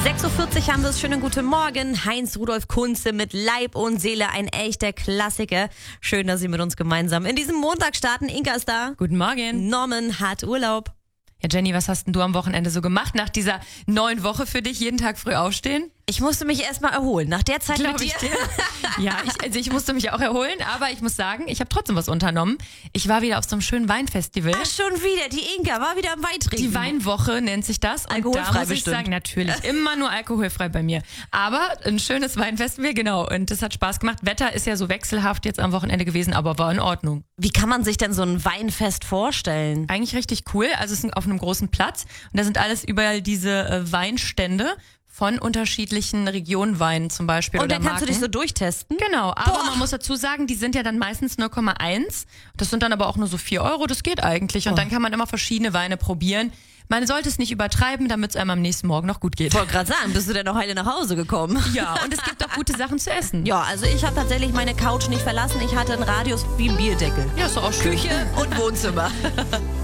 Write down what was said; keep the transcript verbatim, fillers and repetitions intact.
sechs Uhr vierzig haben wir es. Schönen guten Morgen. Heinz-Rudolf Kunze mit Leib und Seele, ein echter Klassiker. Schön, dass Sie mit uns gemeinsam in diesem Montag starten. Inka ist da. Guten Morgen. Norman hat Urlaub. Ja, Jenny, was hast denn du am Wochenende so gemacht nach dieser neuen Woche für dich? Jeden Tag früh aufstehen? Ich musste mich erstmal erholen. Nach der Zeit Glaub mit dir. ich dir. Ja, ich, also ich musste mich auch erholen, aber ich muss sagen, ich habe trotzdem was unternommen. Ich war wieder auf so einem schönen Weinfestival. Ach, schon wieder. Die Inka war wieder am Wein trinken. Die Weinwoche nennt sich das. Und Alkoholfrei da muss ich bestimmt. sagen, natürlich, immer nur alkoholfrei bei mir. Aber ein schönes Weinfestival, genau. Und das hat Spaß gemacht. Wetter ist ja so wechselhaft jetzt am Wochenende gewesen, aber war in Ordnung. Wie kann man sich denn so ein Weinfest vorstellen? Eigentlich richtig cool. Also es ist auf einem großen Platz und da sind alles überall diese äh, Weinstände von unterschiedlichen Regionenweinen zum Beispiel Und oder dann kannst Marken. du dich so durchtesten? Genau, aber Boah. man muss dazu sagen, die sind ja dann meistens null Komma eins. Das sind dann aber auch nur so vier Euro, das geht eigentlich. Und Oh. dann kann man immer verschiedene Weine probieren. Man sollte es nicht übertreiben, damit es einem am nächsten Morgen noch gut geht. Ich wollte gerade sagen, bist du denn noch heile nach Hause gekommen? Ja, und es gibt auch gute Sachen zu essen. Ja, also ich habe tatsächlich meine Couch nicht verlassen. Ich hatte einen Radius wie ein Bierdeckel. Ja, ist doch auch schön. Küche und Wohnzimmer.